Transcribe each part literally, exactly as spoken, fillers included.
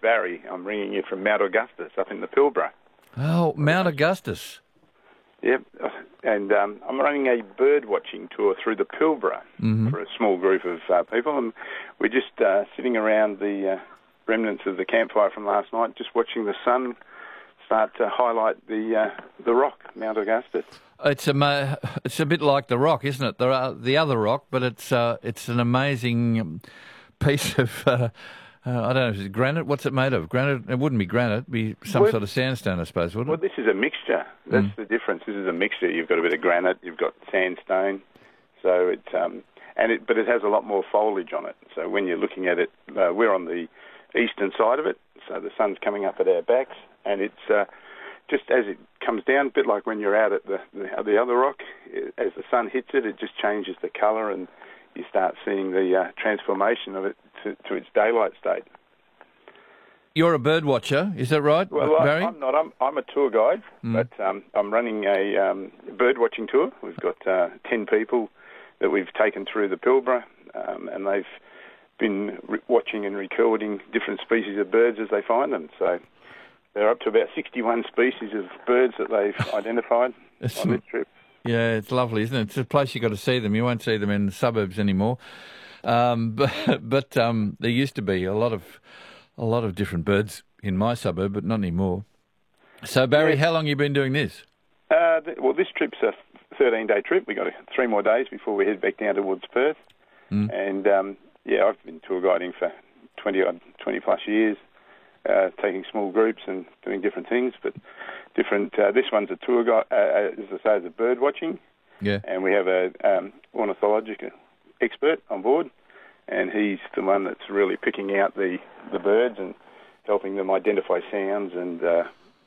Barry. I'm ringing you from Mount Augustus up in the Pilbara. Oh, Mount Augustus. Yep, and um, I'm running a bird watching tour through the Pilbara mm-hmm. for a small group of uh, people, and we're just uh, sitting around the uh, remnants of the campfire from last night, just watching the sun start to highlight the uh, the rock, Mount Augustus. It's a it's a bit like the rock, isn't it? The the other rock, but it's uh, it's an amazing piece of. Uh, Uh, I don't know if it's granite. What's it made of? Granite? It wouldn't be granite. It'd be some well, sort of sandstone, I suppose, wouldn't well, it? Well, this is a mixture. That's mm. the difference. This is a mixture. You've got a bit of granite. You've got sandstone. So it's um, and it, but it has a lot more foliage on it. So when you're looking at it, uh, we're on the eastern side of it. So the sun's coming up at our backs, and it's uh, just as it comes down, a bit like when you're out at the the, the other rock. As the sun hits it, it just changes the colour, and you start seeing the uh, transformation of it to, to its daylight state. You're a bird watcher, is that right, well, Barry? I'm not. I'm, I'm a tour guide, mm. but um, I'm running a um, bird watching tour. We've got uh, ten people that we've taken through the Pilbara, um, and they've been re- watching and recording different species of birds as they find them. So they're up to about sixty-one species of birds that they've identified on this trip. Yeah, it's lovely, isn't it? It's a place you've got to see them. You won't see them in the suburbs anymore. Um, but but um, there used to be a lot of a lot of different birds in my suburb, but not anymore. So, Barry, yeah. How long have you been doing this? Uh, th- well, this trip's a thirteen-day trip. We've got three more days before we head back down towards Perth. Mm. And, um, yeah, I've been tour guiding for twenty, twenty-plus years, uh, taking small groups and doing different things. But different. Uh, this one's a tour guide, uh, as I say, it's a bird watching. Yeah. And we have a um, ornithological expert on board, and he's the one that's really picking out the, the birds and helping them identify sounds. And uh,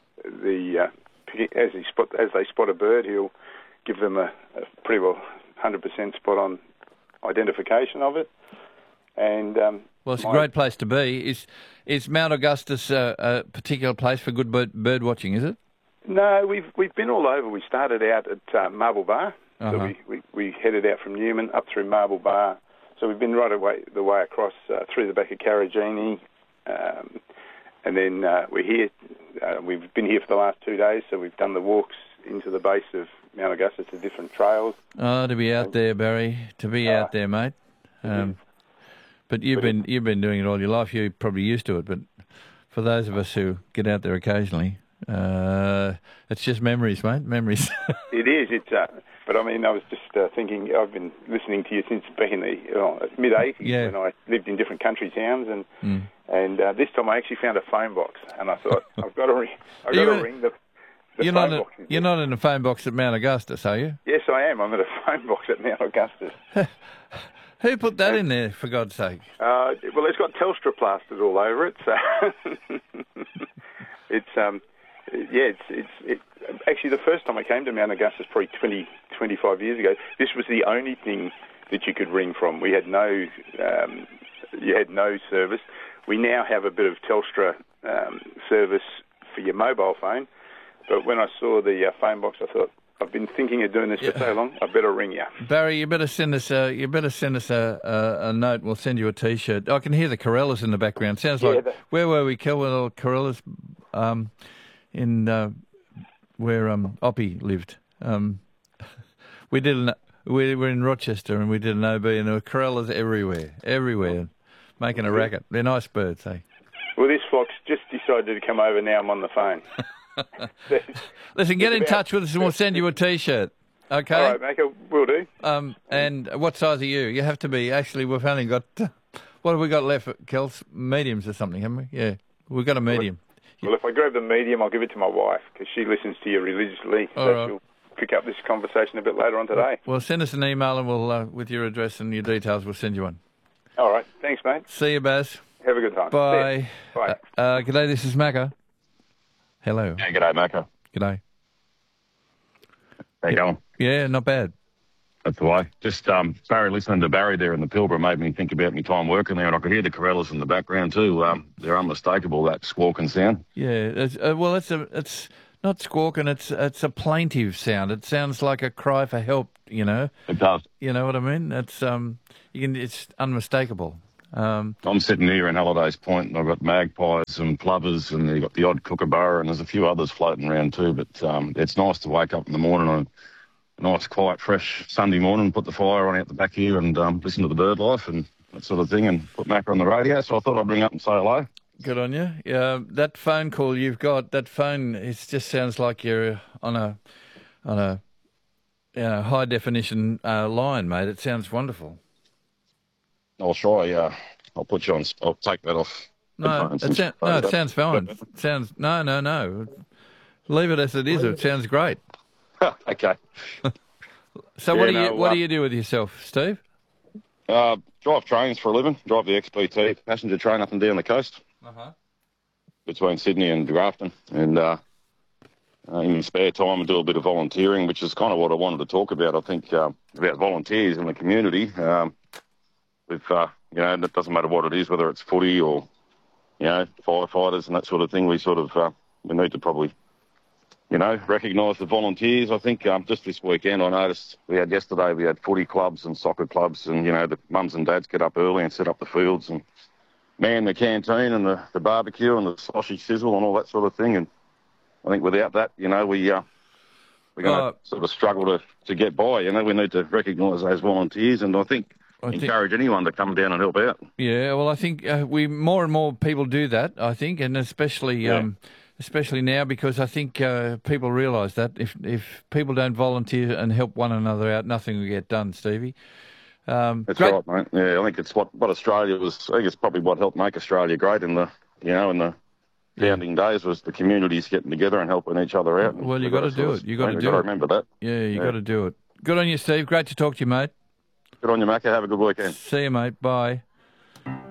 the uh, as he spot as they spot a bird, he'll give them a, a pretty well one hundred percent spot on identification of it. And um, well, it's my, a great place to be. Is is Mount Augustus uh, a particular place for good bird, bird watching? Is it? No, we've we've been all over. We started out at uh, Marble Bar, uh-huh. so we, we we headed out from Newman up through Marble Bar. So we've been right away the way across uh, through the back of Karajini, um, and then uh, we're here. Uh, we've been here for the last two days, so we've done the walks into the base of Mount Augustus to different trails. Oh, to be out there, Barry, to be uh, out there, mate. Um, mm-hmm. But you've been you've been doing it all your life. You're probably used to it. But for those of us who get out there occasionally, uh, it's just memories, mate. Memories. It is. It's. Uh, but I mean, I was just uh, thinking. I've been listening to you since back in the uh, mid eighties yeah. when I lived in different country towns, and mm. and uh, this time I actually found a phone box, and I thought I've got to ring. I've got to in, ring the. the you're phone not. box. A, you're not in a phone box at Mount Augustus, are you? Yes, I am. I'm at a phone box at Mount Augustus. Who put that in there, for God's sake? Uh, well, it's got Telstra plastered all over it, so it's um, yeah, it's it's it, actually the first time I came to Mount Augustus, probably twenty, twenty-five years ago. This was the only thing that you could ring from. We had no, um, you had no service. We now have a bit of Telstra um, service for your mobile phone, but when I saw the uh, phone box, I thought, I've been thinking of doing this yeah. for so long. I better ring you, Barry. You better send us a. You better send us a, a, a note. We'll send you a T-shirt. I can hear the Corellas in the background. Sounds yeah, like that... where were we? Kilwell Corellas, um, in uh, where um Oppie lived. Um, we did an, we were in Rochester and we did an O B, and there were Corellas everywhere, everywhere, making a racket. They're nice birds, eh? Well, this fox just decided to come over. Now I'm on the phone. Listen, get in touch with us and we'll send you a T-shirt. Okay? All right, Macca, will do. Um, and what size are you? You have to be. Actually, we've only got, uh, what have we got left, Kels? Mediums or something, haven't we? Yeah, we've got a medium. Well, if I grab the medium, I'll give it to my wife because she listens to you religiously. All so right. She'll pick up this conversation a bit later on today. Well, send us an email and we'll, uh, with your address and your details, we'll send you one. All right. Thanks, mate. See you, Baz. Have a good time. Bye. Bye. Uh, uh, g'day, this is Macca. Hello. Yeah, g'day, Macca. G'day. How you yeah. going? Yeah, not bad. That's the way. Just um, Barry, listening to Barry there in the Pilbara made me think about my time working there, and I could hear the Corellas in the background too. Um, they're unmistakable, that squawking sound. Yeah, it's, uh, well, it's a, it's not squawking. It's it's a plaintive sound. It sounds like a cry for help. You know. It does. You know what I mean? It's um, you can. It's unmistakable. Um, I'm sitting here in Halliday's Point, and I've got magpies and plovers, and you've got the odd kookaburra, and there's a few others floating around too. But um, it's nice to wake up in the morning on a nice, quiet, fresh Sunday morning, put the fire on out the back here, and um, listen to the bird life and that sort of thing, and put Macca on the radio. So I thought I'd bring up and say hello. Good on you. Yeah, that phone call you've got, that phone, it just sounds like you're on a on a you know, high definition uh, line, mate. It sounds wonderful. I'll try. Uh, I'll put you on. I'll take that off. No, it, sound, no, it sounds fine. It sounds no, no, no. Leave it as it is. It sounds great. Okay. So yeah, what do no, you what uh, do you do with yourself, Steve? Uh, drive trains for a living. Drive the X P T passenger train up and down the coast Uh-huh. between Sydney and Grafton, and uh, uh, in spare time I do a bit of volunteering, which is kind of what I wanted to talk about. I think uh, about volunteers in the community. Um, with uh, you know, it doesn't matter what it is, whether it's footy or you know firefighters and that sort of thing. We sort of uh, we need to probably you know recognise the volunteers. I think um, just this weekend I noticed we had yesterday we had footy clubs and soccer clubs, and you know the mums and dads get up early and set up the fields and man the canteen and the, the barbecue and the sausage sizzle and all that sort of thing. And I think without that, you know, we uh, we're going to Uh, sort of struggle to, to get by. You know, we need to recognise those volunteers, and I think I think- encourage anyone to come down and help out. Yeah, well, I think uh, we more and more people do that. I think, and especially Yeah. um, especially now because I think uh, people realise that if if people don't volunteer and help one another out, nothing will get done. Stevie, um, That's great- right, mate. Yeah, I think it's what, what Australia was. I think it's probably what helped make Australia great in the you know in the founding days was the communities getting together and helping each other out. Well, you We've got to sort do of- it. You got to we've do got it. Remember that. Yeah, you Yeah. got to do it. Good on you, Steve. Great to talk to you, mate. Good on you, Macca. Have a good weekend. See you, mate. Bye.